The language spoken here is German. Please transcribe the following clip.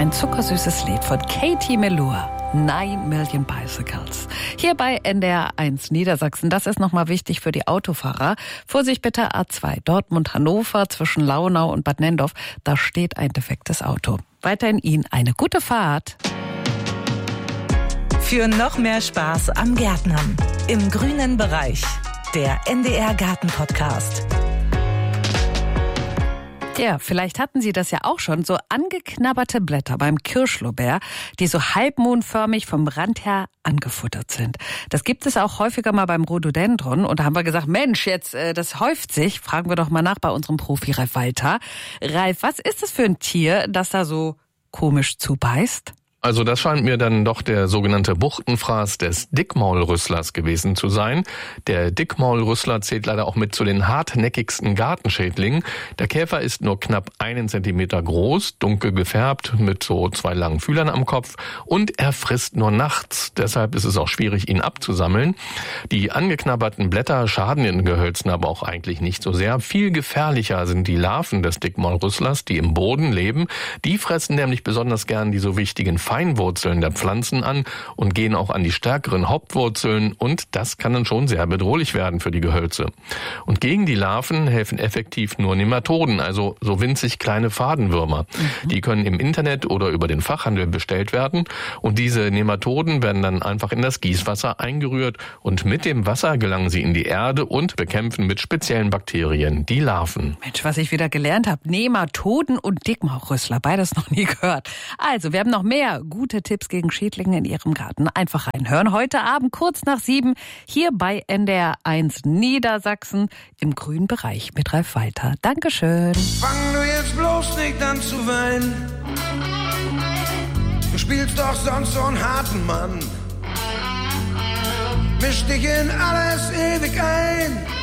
ein zuckersüßes Lied von Katie Melua. 9 Million Bicycles. Hier bei NDR 1 Niedersachsen. Das ist nochmal wichtig für die Autofahrer. Vorsicht bitte A2 Dortmund-Hannover zwischen Launau und Bad Nenndorf. Da steht ein defektes Auto. Weiterhin Ihnen eine gute Fahrt. Für noch mehr Spaß am Gärtnern. Im grünen Bereich. Der NDR Garten Podcast. Ja, vielleicht hatten Sie das ja auch schon, so angeknabberte Blätter beim Kirschlorbeer, die so halbmondförmig vom Rand her angefuttert sind. Das gibt es auch häufiger mal beim Rhododendron. Und da haben wir gesagt, Mensch, jetzt das häuft sich. Fragen wir doch mal nach bei unserem Profi Ralf Walter. Ralf, was ist das für ein Tier, das da so komisch zubeißt? Also das scheint mir dann doch der sogenannte Buchtenfraß des Dickmaulrüsslers gewesen zu sein. Der Dickmaulrüssler zählt leider auch mit zu den hartnäckigsten Gartenschädlingen. Der Käfer ist nur knapp 1 Zentimeter groß, dunkel gefärbt, mit so 2 langen Fühlern am Kopf und er frisst nur nachts. Deshalb ist es auch schwierig, ihn abzusammeln. Die angeknabberten Blätter schaden den Gehölzen aber auch eigentlich nicht so sehr. Viel gefährlicher sind die Larven des Dickmaulrüsslers, die im Boden leben. Die fressen nämlich besonders gern die so wichtigen Feinwurzeln der Pflanzen an und gehen auch an die stärkeren Hauptwurzeln und das kann dann schon sehr bedrohlich werden für die Gehölze. Und gegen die Larven helfen effektiv nur Nematoden, also so winzig kleine Fadenwürmer. Die können im Internet oder über den Fachhandel bestellt werden und diese Nematoden werden dann einfach in das Gießwasser eingerührt und mit dem Wasser gelangen sie in die Erde und bekämpfen mit speziellen Bakterien die Larven. Mensch, was ich wieder gelernt habe, Nematoden und Dickmaulrüssler, beides noch nie gehört. Also, wir haben noch mehr gute Tipps gegen Schädlinge in Ihrem Garten. Einfach reinhören. Heute Abend kurz nach 7 hier bei NDR 1 Niedersachsen im grünen Bereich mit Ralf Walter. Dankeschön. Fang du jetzt bloß nicht an zu weinen. Du spielst doch sonst so einen harten Mann. Misch dich in alles ewig ein.